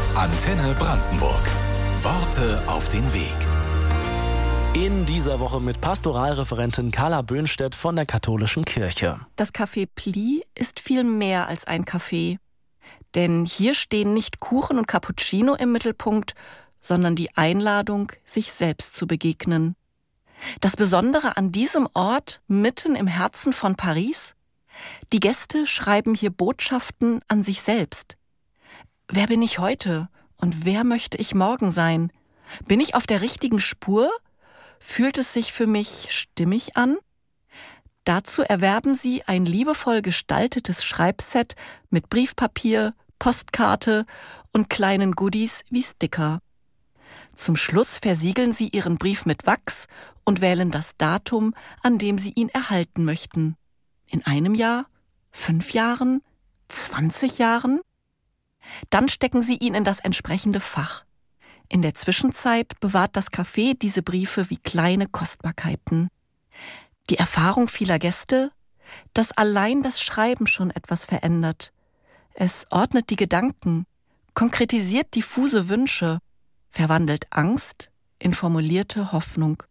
Antenne Brandenburg. Worte auf den Weg. In dieser Woche mit Pastoralreferentin Carla Böhnstedt von der Katholischen Kirche. Das Café Pli ist viel mehr als ein Café. Denn hier stehen nicht Kuchen und Cappuccino im Mittelpunkt, sondern die Einladung, sich selbst zu begegnen. Das Besondere an diesem Ort, mitten im Herzen von Paris: die Gäste schreiben hier Botschaften an sich selbst. Wer bin ich heute und wer möchte ich morgen sein? Bin ich auf der richtigen Spur? Fühlt es sich für mich stimmig an? Dazu erwerben Sie ein liebevoll gestaltetes Schreibset mit Briefpapier, Postkarte und kleinen Goodies wie Sticker. Zum Schluss versiegeln Sie Ihren Brief mit Wachs und wählen das Datum, an dem Sie ihn erhalten möchten. In einem Jahr? 5 Jahren? 20 Jahren? Dann stecken Sie ihn in das entsprechende Fach. In der Zwischenzeit bewahrt das Café diese Briefe wie kleine Kostbarkeiten. Die Erfahrung vieler Gäste, dass allein das Schreiben schon etwas verändert. Es ordnet die Gedanken, konkretisiert diffuse Wünsche, verwandelt Angst in formulierte Hoffnung.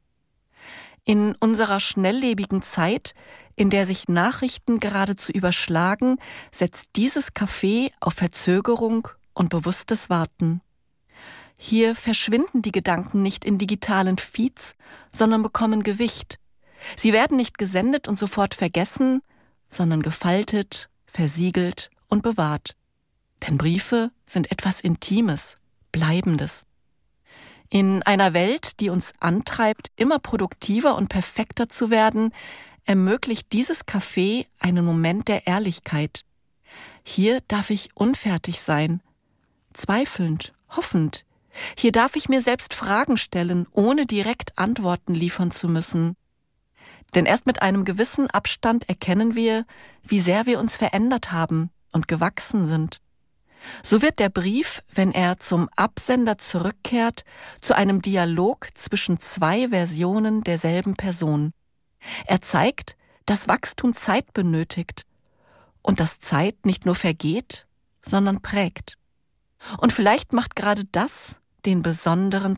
In unserer schnelllebigen Zeit, in der sich Nachrichten geradezu überschlagen, setzt dieses Café auf Verzögerung und bewusstes Warten. Hier verschwinden die Gedanken nicht in digitalen Feeds, sondern bekommen Gewicht. Sie werden nicht gesendet und sofort vergessen, sondern gefaltet, versiegelt und bewahrt. Denn Briefe sind etwas Intimes, Bleibendes. In einer Welt, die uns antreibt, immer produktiver und perfekter zu werden, ermöglicht dieses Café einen Moment der Ehrlichkeit. Hier darf ich unfertig sein, zweifelnd, hoffend. Hier darf ich mir selbst Fragen stellen, ohne direkt Antworten liefern zu müssen. Denn erst mit einem gewissen Abstand erkennen wir, wie sehr wir uns verändert haben und gewachsen sind. So wird der Brief, wenn er zum Absender zurückkehrt, zu einem Dialog zwischen 2 Versionen derselben Person. Er zeigt, dass Wachstum Zeit benötigt und dass Zeit nicht nur vergeht, sondern prägt. Und vielleicht macht gerade das den besonderen